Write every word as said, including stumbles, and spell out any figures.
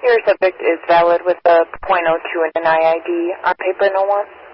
Your subject is valid with a .oh two and an I I D. On paper, no more.